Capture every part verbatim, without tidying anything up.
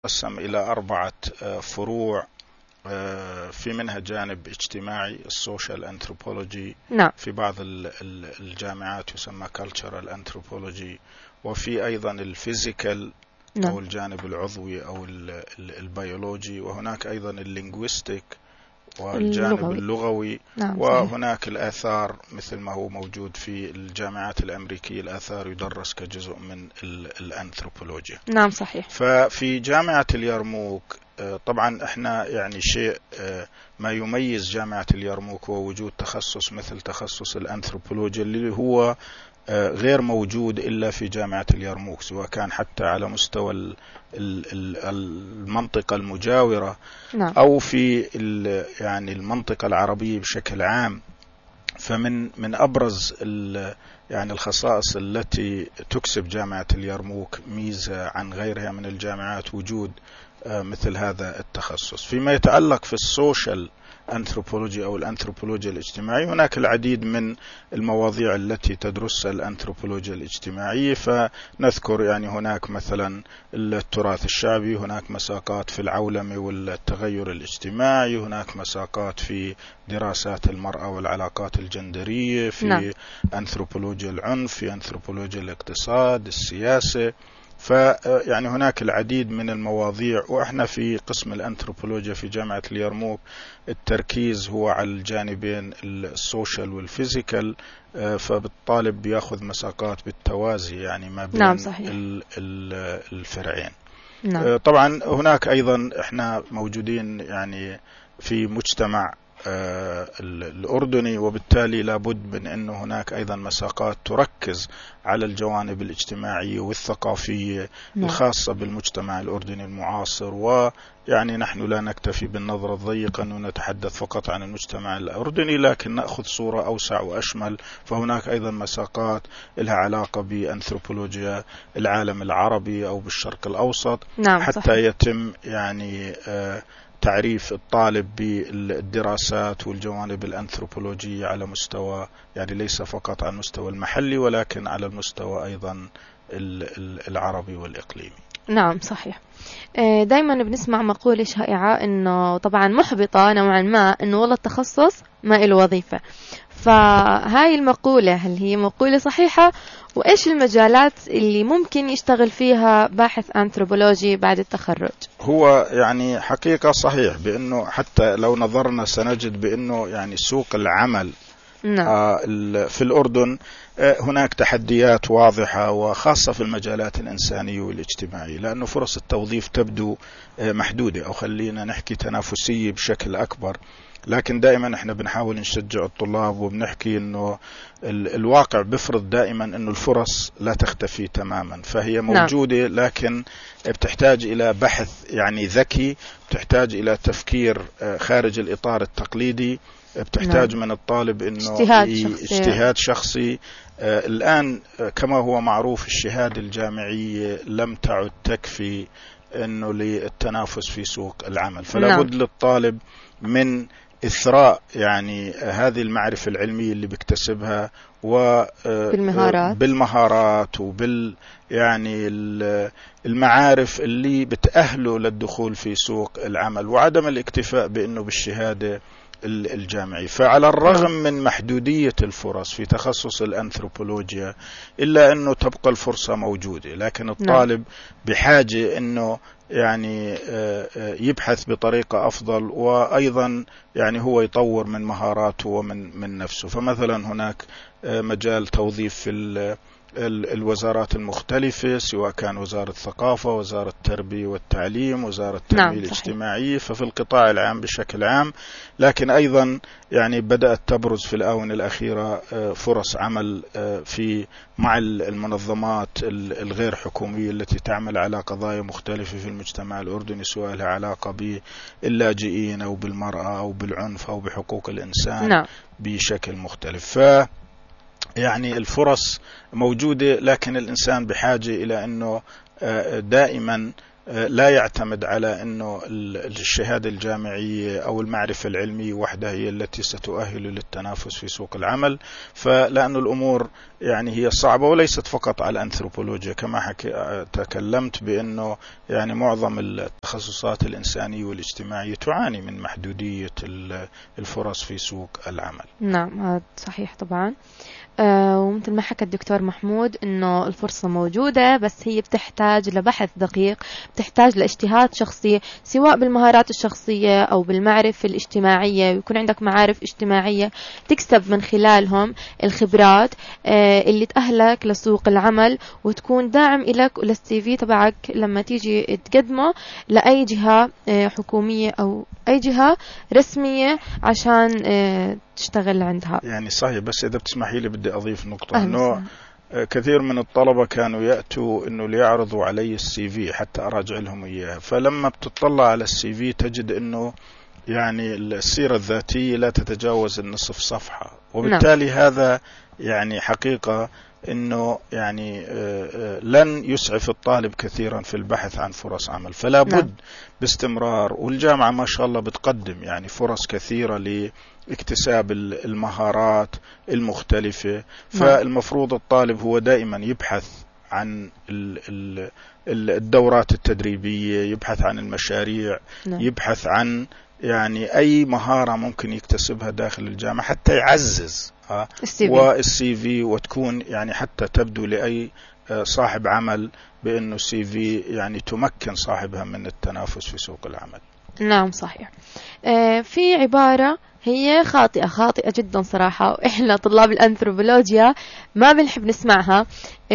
قسم إلى أربعة فروع، في منها جانب اجتماعي السوشيال أنثروبولوجي. نعم. في بعض الجامعات يسمى كالتشرال أنثروبولوجي، وفي أيضا الفيزيكال نعم. أو الجانب العضوي أو البيولوجي، وهناك أيضا اللينغويستيك والجانب اللغوي, اللغوي. نعم. وهناك الآثار مثل ما هو موجود في الجامعات الأمريكية، الآثار يدرس كجزء من الأنثروبولوجيا. نعم صحيح. ففي جامعة اليرموك طبعا احنا يعني شيء ما يميز جامعة اليرموك هو وجود تخصص مثل تخصص الأنثروبولوجيا اللي هو غير موجود إلا في جامعة اليرموك، سواء كان حتى على مستوى المنطقة المجاورة. نعم. أو في يعني المنطقة العربية بشكل عام. فمن من أبرز يعني الخصائص التي تكسب جامعة اليرموك ميزة عن غيرها من الجامعات وجود مثل هذا التخصص. فيما يتعلق في السوشيال أنثروبولوجي أو الأنثروبولوجيا الاجتماعي، هناك العديد من المواضيع التي تدرسها الأنثروبولوجيا الاجتماعية، فنذكر يعني هناك مثلا التراث الشعبي، هناك مساقات في العولمة والتغير الاجتماعي، هناك مساقات في دراسات المرأة والعلاقات الجندرية، في نعم. أنثروبولوجيا العنف، في أنثروبولوجيا الاقتصاد، السياسة. فيعني هناك العديد من المواضيع، وإحنا في قسم الأنثروبولوجيا في جامعة اليرموك التركيز هو على الجانبين السوشيال والفيزيكال، فبالطالب بياخذ مساقات بالتوازي يعني ما بين نعم صحيح. الفرعين. نعم. طبعا هناك أيضا إحنا موجودين يعني في مجتمع الأردني، وبالتالي لابد من أن هناك أيضا مساقات تركز على الجوانب الاجتماعية والثقافية نعم. الخاصة بالمجتمع الأردني المعاصر. ويعني نحن لا نكتفي بالنظرة الضيقة أن نتحدث فقط عن المجتمع الأردني، لكن نأخذ صورة أوسع وأشمل. فهناك أيضا مساقات لها علاقة بأنثروبولوجيا العالم العربي أو بالشرق الأوسط. نعم حتى صحيح. يتم يعني آه تعريف الطالب بالدراسات والجوانب الأنثروبولوجية على مستوى يعني ليس فقط على المستوى المحلي، ولكن على المستوى أيضا العربي والإقليمي. نعم صحيح. دايما بنسمع مقولة شائعة إنه طبعا محبطة نوعا ما، إنه والله التخصص ما له وظيفة. فهاي المقولة هل هي مقولة صحيحة؟ وإيش المجالات اللي ممكن يشتغل فيها باحث أنثروبولوجي بعد التخرج؟ هو يعني حقيقة صحيح بأنه حتى لو نظرنا سنجد بأنه يعني سوق العمل نعم. آه في الأردن آه هناك تحديات واضحة، وخاصة في المجالات الإنسانية والاجتماعية، لأنه فرص التوظيف تبدو آه محدودة، أو خلينا نحكي تنافسية بشكل أكبر. لكن دائما احنا بنحاول نشجع الطلاب وبنحكي انه الواقع بفرض دائما انه الفرص لا تختفي تماما، فهي موجودة لكن بتحتاج الى بحث يعني ذكي، بتحتاج الى تفكير خارج الاطار التقليدي، بتحتاج من الطالب انه اجتهاد شخصي, اجتهاد شخصي. آه الان كما هو معروف الشهادة الجامعية لم تعد تكفي انه للتنافس في سوق العمل، فلا بد للطالب من إثراء يعني هذه المعرفة العلمية اللي بيكتسبها وبالمهارات بالمهارات وبال يعني المعارف اللي بتأهله للدخول في سوق العمل، وعدم الاكتفاء بأنه بالشهادة الجامعي. فعلى الرغم من محدودية الفرص في تخصص الأنثروبولوجيا إلا أنه تبقى الفرصة موجودة، لكن الطالب بحاجة أنه يعني يبحث بطريقة أفضل، وأيضا يعني هو يطور من مهاراته ومن من نفسه. فمثلا هناك مجال توظيف في الوزارات المختلفة، سواء كان وزارة الثقافة، وزارة التربية والتعليم، وزارة التنمية نعم الاجتماعية، ففي القطاع العام بشكل عام. لكن أيضا يعني بدأت تبرز في الآونة الأخيرة فرص عمل في مع المنظمات الغير حكومية التي تعمل على قضايا مختلفة في المجتمع الأردني، سواء لها علاقة باللاجئين أو بالمرأة أو بالعنف أو بحقوق الإنسان نعم. بشكل مختلف. ف يعني الفرص موجودة، لكن الإنسان بحاجة إلى أنه دائما لا يعتمد على أنه الشهادة الجامعية أو المعرفة العلمية وحدها هي التي ستؤهل للتنافس في سوق العمل، فلأن الأمور يعني هي صعبة، وليست فقط على الأنثروبولوجيا، كما حكي تكلمت بأنه يعني معظم التخصصات الإنسانية والاجتماعية تعاني من محدودية الفرص في سوق العمل. نعم هذا صحيح طبعا. آه ومثل ما حكى الدكتور محمود إنه الفرصة موجودة، بس هي بتحتاج لبحث دقيق، بتحتاج لاجتهاد شخصي سواء بالمهارات الشخصية أو بالمعرفة الاجتماعية، ويكون عندك معارف اجتماعية تكسب من خلالهم الخبرات آه اللي تأهلك لسوق العمل، وتكون داعم إلك وللسي في تبعك لما تيجي تقدمه لأي جهة آه حكومية أو أي جهة رسمية عشان آه تشتغل عندها. يعني صحيح، بس إذا بتسمحي لي بدي أضيف نقطة، إنه كثير من الطلبة كانوا يأتوا إنه ليعرضوا علي السي في حتى أراجع لهم إياه، فلما بتطلع على السي في تجد إنه يعني السيرة الذاتية لا تتجاوز النصف صفحة، وبالتالي نعم. هذا يعني حقيقة إنه يعني لن يسعف الطالب كثيرا في البحث عن فرص عمل، فلا بد نعم. باستمرار، والجامعة ما شاء الله بتقدم يعني فرص كثيرة لاكتساب المهارات المختلفة، فالمفروض الطالب هو دائما يبحث عن الدورات التدريبية، يبحث عن المشاريع نعم. يبحث عن يعني أي مهارة ممكن يكتسبها داخل الجامعة حتى يعزز والسي في، وتكون يعني حتى تبدو لأي صاحب عمل بأنه السي في يعني تمكن صاحبها من التنافس في سوق العمل. نعم صحيح. آه في عبارة هي خاطئة خاطئة جدا صراحة، وإحنا طلاب الأنثروبولوجيا ما بنحب نسمعها،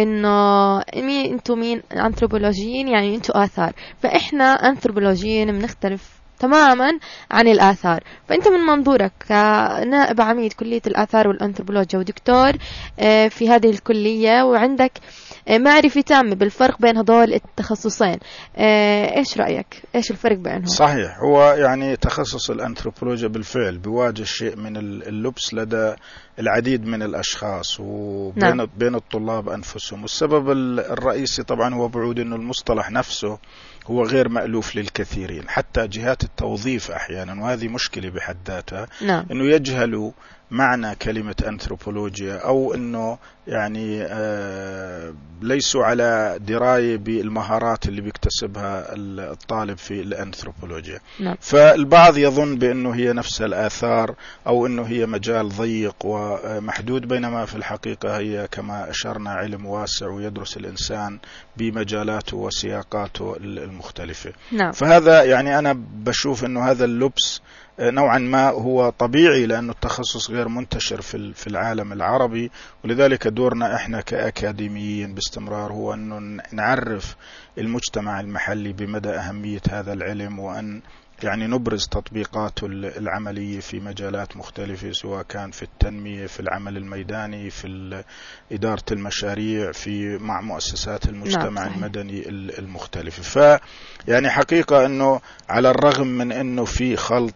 إنه مين أنتوا مين أنثروبولوجيين يعني أنتوا آثار، فإحنا أنثروبولوجيين بنختلف تماما عن الآثار. فأنت من منظورك كنائب عميد كلية الآثار والأنثروبولوجيا ودكتور في هذه الكلية وعندك معرفة تامة بالفرق بين هذول التخصصين، إيش رأيك؟ إيش الفرق بينهم؟ صحيح، هو يعني تخصص الأنثروبولوجيا بالفعل بيواجه شيء من اللبس لدى العديد من الأشخاص وبين نعم. بين الطلاب أنفسهم، والسبب الرئيسي طبعا هو بعود أنه المصطلح نفسه هو غير مألوف للكثيرين، حتى جهات التوظيف أحيانا، وهذه مشكلة بحد ذاتها نعم. أنه يجهلوا معنى كلمة أنثروبولوجيا، أو أنه يعني آه ليسوا على دراية بالمهارات اللي بيكتسبها الطالب في الأنثروبولوجيا نعم. فالبعض يظن بأنه هي نفس الآثار أو أنه هي مجال ضيق ومحدود، بينما في الحقيقة هي كما أشرنا علم واسع ويدرس الإنسان بمجالاته وسياقاته المختلفة نعم. فهذا يعني أنا بشوف أنه هذا اللبس نوعا ما هو طبيعي، لأنه التخصص غير منتشر في في العالم العربي، ولذلك دورنا إحنا كأكاديميين باستمرار هو أنه نعرف المجتمع المحلي بمدى أهمية هذا العلم، وأن يعني نبرز تطبيقاته العملية في مجالات مختلفة، سواء كان في التنمية، في العمل الميداني، في إدارة المشاريع، في مع مؤسسات المجتمع نعم المدني المختلفة. ف يعني حقيقة أنه على الرغم من أنه في خلط،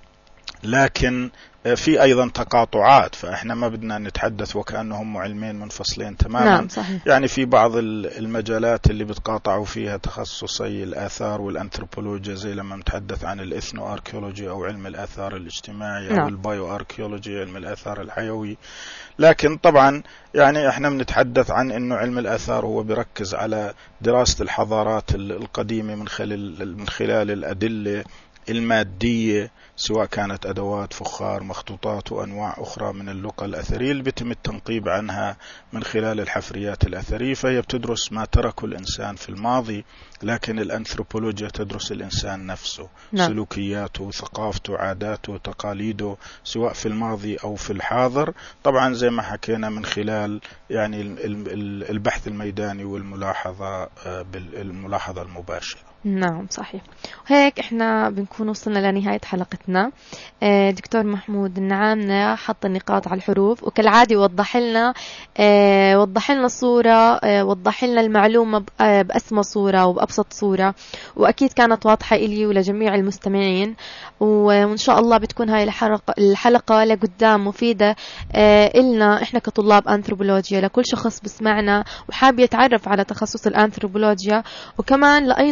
لكن في أيضا تقاطعات، فإحنا ما بدنا نتحدث وكأنهم علمين منفصلين تماما نعم صحيح. يعني في بعض المجالات اللي بتقاطعوا فيها تخصصي الآثار والأنثروبولوجيا، زي لما نتحدث عن الإثنو أركيولوجي أو علم الآثار الاجتماعي نعم. أو البايو أركيولوجي علم الآثار الحيوي. لكن طبعا يعني إحنا بنتحدث عن إنه علم الآثار هو بيركز على دراسة الحضارات القديمة من خلال من خلال الأدلة المادية، سواء كانت أدوات فخار، مخطوطات، وأنواع أخرى من اللقى الأثرية اللي بيتم التنقيب عنها من خلال الحفريات الأثرية، فهي بتدرس ما تركه الإنسان في الماضي. لكن الأنثروبولوجيا تدرس الإنسان نفسه نعم. سلوكياته، ثقافته، عاداته، تقاليده، سواء في الماضي أو في الحاضر، طبعا زي ما حكينا من خلال يعني البحث الميداني والملاحظة بالملاحظة المباشرة. نعم صحيح. وهيك احنا بنكون وصلنا لنهاية حلقتنا. دكتور محمود النعامنة حط النقاط على الحروف، وكالعادة وضح لنا وضح لنا الصورة، وضح لنا المعلومة بأسمى صورة وبأبسط صورة، وأكيد كانت واضحة إلي ولجميع المستمعين، وإن شاء الله بتكون هاي الحلقة الحلقة لقدام مفيدة إلنا إحنا كطلاب أنثروبولوجيا، لكل شخص بسمعنا وحاب يتعرف على تخصص الأنثروبولوجيا، وكمان لأي طالب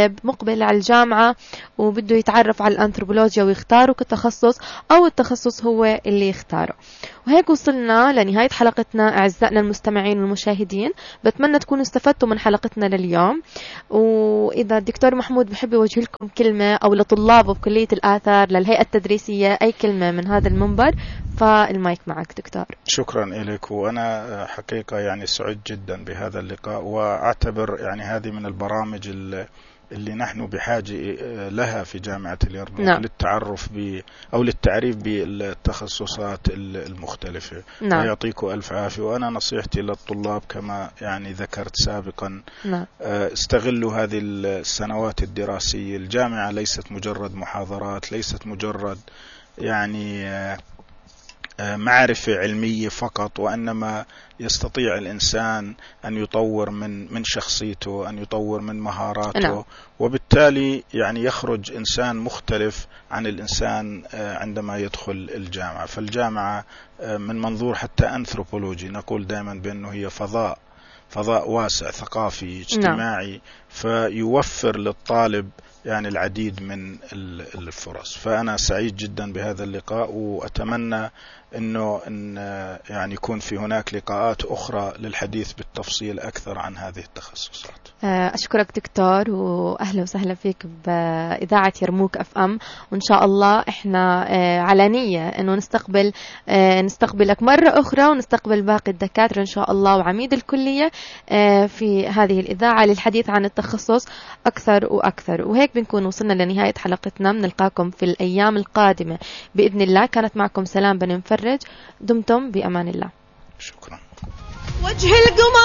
طالب مقبل على الجامعة وبده يتعرف على الأنثروبولوجيا ويختاره كتخصص، أو التخصص هو اللي يختاره. وهيك وصلنا لنهاية حلقتنا أعزائنا المستمعين والمشاهدين. بتمنى تكونوا استفدتوا من حلقتنا لليوم. وإذا الدكتور محمود بحب يوجه لكم كلمة أو لطلابه بكلية الآثار للهيئة التدريسية أي كلمة من هذا المنبر، فالمايك معك دكتور. شكرا لك، وأنا حقيقة يعني سعيد جدا بهذا اللقاء، وأعتبر يعني هذه من البرامج اللي نحن بحاجة لها في جامعة اليرموك. نعم. للتعرف ب أو للتعريف بالتخصصات المختلفة. نعم. يعطيكم ألف عافية. وأنا نصيحتي للطلاب كما يعني ذكرت سابقا، نعم. استغلوا هذه السنوات الدراسية. الجامعة ليست مجرد محاضرات، ليست مجرد يعني معرفة علمية فقط، وإنما يستطيع الإنسان أن يطور من من شخصيته، أن يطور من مهاراته. نعم. وبالتالي يعني يخرج إنسان مختلف عن الإنسان عندما يدخل الجامعة. فالجامعة من منظور حتى أنثروبولوجي نقول دائما بأنه هي فضاء فضاء واسع ثقافي اجتماعي. نعم. فيوفر للطالب يعني العديد من الفرص. فأنا سعيد جدا بهذا اللقاء، وأتمنى أنه إن يعني يكون في هناك لقاءات أخرى للحديث بالتفصيل أكثر عن هذه التخصصات. أشكرك دكتور، وأهلا وسهلا فيك بإذاعة يرموك أف أم. وإن شاء الله إحنا على نية أنه نستقبل نستقبلك مرة أخرى، ونستقبل باقي الدكاترة إن شاء الله وعميد الكلية في هذه الإذاعة للحديث عن التخصص أكثر وأكثر. وهيك بنكون وصلنا لنهاية حلقتنا. بنلقاكم في الأيام القادمة بإذن الله. كانت معكم سلام بن مفرج. دمتم بأمان الله. شكرا. وجه القمر